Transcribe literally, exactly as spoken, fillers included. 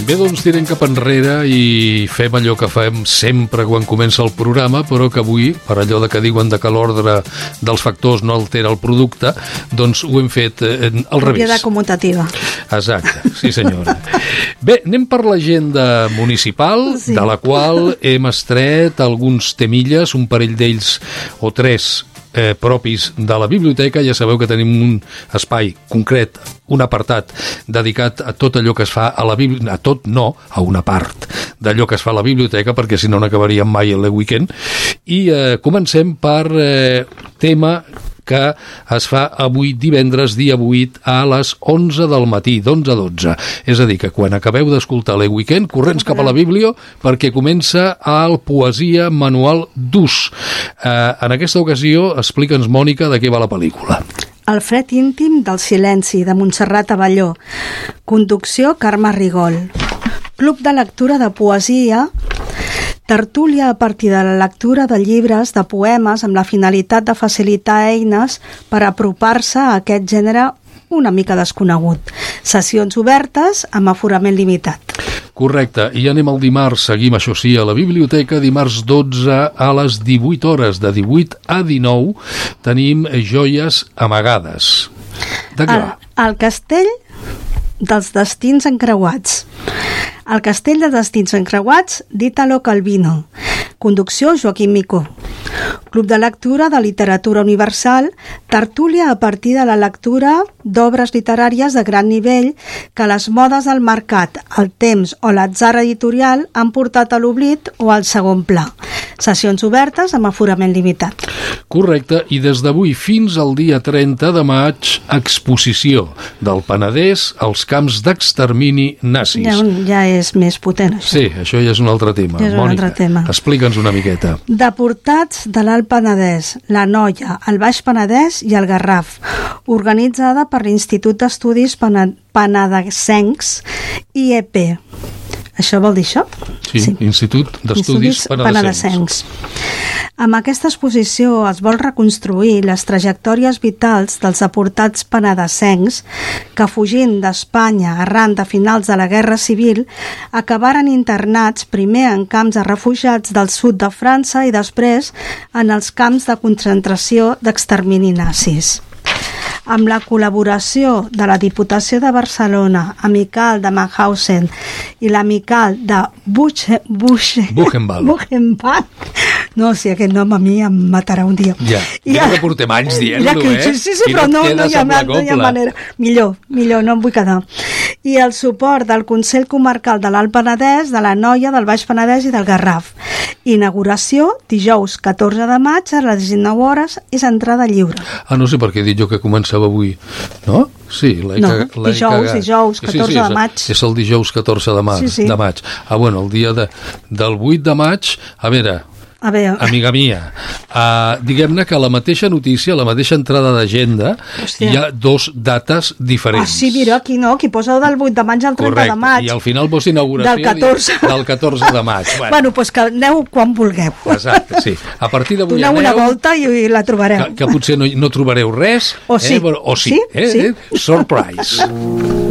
Bé, doncs tirem cap enrere i fem allò que fem sempre quan comença el programa, però que avui, per allò de que diuen de que l'ordre dels factors no altera el producte, doncs ho hem fet eh, al revés. Propietat commutativa. Exacte, sí senyora. Bé, anem per l'agenda municipal, sí. De la qual hem estret alguns temilles, un parell d'ells o tres Eh, propis de la biblioteca. Ja sabeu que tenim un espai concret, un apartat dedicat a tot allò que es fa a la biblioteca, a tot no, a una part d'allò que es fa a la biblioteca, perquè si no n'acabaríem mai el weekend. I eh, comencem per eh, tema que es fa avui divendres, dia vuit, a les onze del matí, d'onze a dotze. És a dir, que quan acabeu d'escoltar l'E Weekend, corrents cap a la Biblio, perquè comença el Poesia Manual d'Ús. Eh, en aquesta ocasió, explica'ns, Mònica, de què va la pel·lícula. El fred íntim del silenci, de Montserrat Abelló. Conducció, Carme Rigol. Club de lectura de poesia, tertúlia a partir de la lectura de llibres, de poemes, amb la finalitat de facilitar eines per apropar-se a aquest gènere una mica desconegut. Sessions obertes amb aforament limitat. Correcte, i anem al dimarts, seguim això sí a la biblioteca, dimarts dotze a les divuit hores, de divuit a dinou, tenim Joies amagades. De què va? El castell dels destins encreuats. El castell de destins encreuats d'Ítalo Calvino. Conducció, Joaquim Micó. Club de lectura de literatura universal, tertúlia a partir de la lectura d'obres literàries de gran nivell que les modes del mercat, el temps o l'atzar editorial han portat a l'oblit o al segon pla. Sessions obertes amb aforament limitat. Correcte, i des d'avui fins al dia trenta de maig, exposició del Penedès als camps d'extermini nazis. Ja, ja és més potent, això. Sí, això ja és un altre tema. Ja és un Mònica, altre tema. Explica'ns una miqueta. Deportats de l'Alt Penedès, la Noia, el Baix Penedès i el Garraf, organitzada per l'Institut d'Estudis Penedesencs, I E P. Això vol dir això? Sí, sí. Institut d'Estudis Penedesencs. Amb aquesta exposició es vol reconstruir les trajectòries vitals dels deportats penedesencs que, fugint d'Espanya arran de finals de la Guerra Civil, acabaren internats primer en camps de refugiats del sud de França i després en els camps de concentració d'extermini nazis. Amb la col·laboració de la Diputació de Barcelona, Amical de Mauthausen i l'Amical de Buche, Buche, Buchenwald. Buchenwald. No, si aquest nom a mi em matarà un dia. Ja, mira que portem anys dient-lo, que, eh? Sí, sí, però no, no, hi ha, no hi ha manera. Millor, millor, no em vull quedar. I el suport del Consell Comarcal de l'Alt Penedès, de la Noia, del Baix Penedès i del Garraf. Inauguració, dijous catorze de maig, a les dinou hores, és entrada lliure. Ah, no sé per què he dit jo que començava avui, no? Sí, l'he no, cagat. dijous, dijous, catorze sí, sí, de maig. És el dijous catorze de maig. Sí, sí. De maig. Ah, bueno, el dia de, del vuit de maig, a veure... A veure. Amiga mia, uh, diguem-ne que la mateixa notícia, la mateixa entrada d'agenda, hi ha dos dates diferents. Ah, sí, mira, aquí no, aquí posa del vuit de maig al trenta Correcte. De maig. I al final posa inauguració del catorze. Del catorze de maig. Bueno, bueno doncs que aneu quan vulgueu. Exacte, sí. A partir d'avui doneu aneu... una volta i la trobareu. Que, que potser no, no trobareu res, o sí. Eh? O sí, sí, eh? sí. Surprise.